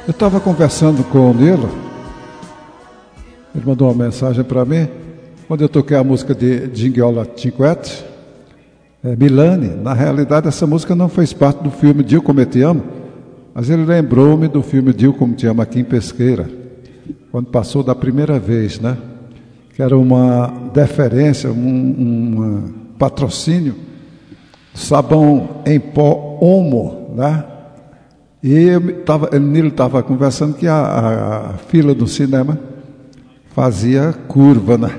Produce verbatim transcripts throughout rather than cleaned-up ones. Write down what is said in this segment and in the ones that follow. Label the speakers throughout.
Speaker 1: Eu estava conversando com o Nilo, ele mandou uma mensagem para mim, quando eu toquei a música de Djingiola Cinquetti, é, Milani. Na realidade, essa música não fez parte do filme Dio Come Te Amo, mas ele lembrou-me do filme Dio Como Te Amo aqui em Pesqueira, quando passou da primeira vez, né? Que era uma deferência, um, um patrocínio, sabão em pó Omo, né? E eu tava, o Nilo estava conversando que a, a fila do cinema fazia curva, né?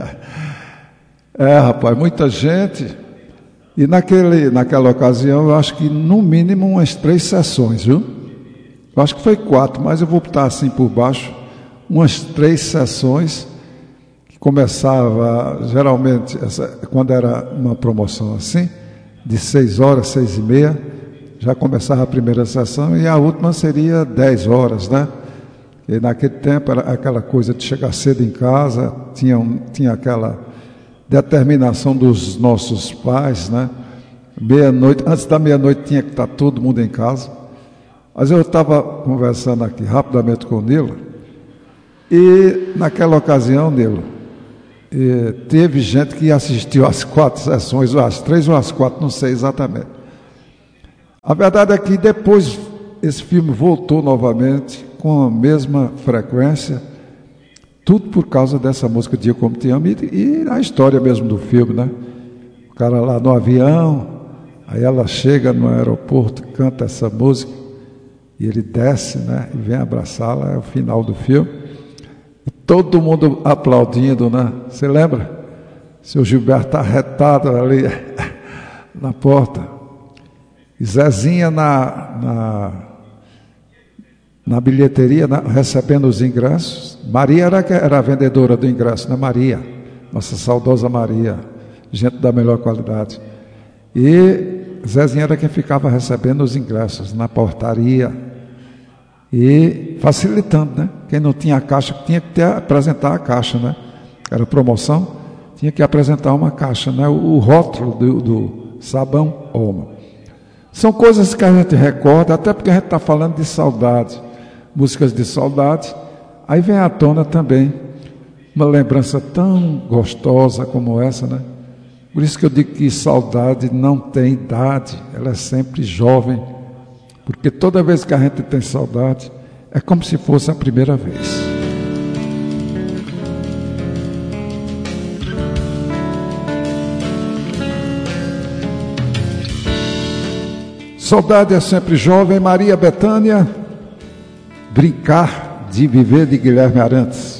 Speaker 1: É, rapaz, muita gente. E naquele, naquela ocasião, eu acho que no mínimo umas três sessões, viu? Eu acho que foi quatro, mas eu vou botar assim por baixo. Umas três sessões, que começava geralmente, essa, quando era uma promoção assim, de seis horas, seis e meia, já começava a primeira sessão e a última seria dez horas, né? E naquele tempo era aquela coisa de chegar cedo em casa, tinha, um, tinha aquela determinação dos nossos pais, né? Meia-noite, antes da meia-noite tinha que estar todo mundo em casa. Mas eu estava conversando aqui rapidamente com o Nilo, e naquela ocasião, Nilo, e teve gente que assistiu às quatro sessões, ou às três ou às quatro, não sei exatamente. A verdade é que depois esse filme voltou novamente com a mesma frequência, tudo por causa dessa música Dio Como Te Amo, e, e a história mesmo do filme, né? O cara lá no avião, aí ela chega no aeroporto, canta essa música, e ele desce, né? E vem abraçá-la, é o final do filme. E todo mundo aplaudindo, né? Você lembra? Seu Gilberto arretado ali na porta. E Zezinha na, na, na bilheteria, na, recebendo os ingressos. Maria era, era a vendedora do ingresso, né? Maria, nossa saudosa Maria, gente da melhor qualidade. E Zezinha era quem ficava recebendo os ingressos na portaria e facilitando, né? Quem não tinha a caixa tinha que ter, apresentar a caixa, né? Era promoção, tinha que apresentar uma caixa, né? O, o rótulo do, do sabão Omo. São coisas que a gente recorda, até porque a gente está falando de saudade, músicas de saudade. Aí vem à tona também uma lembrança tão gostosa como essa, né? Por isso que eu digo que saudade não tem idade, ela é sempre jovem, porque toda vez que a gente tem saudade, é como se fosse a primeira vez. Saudade é sempre jovem, Maria Bethânia, Brincar de Viver, de Guilherme Arantes.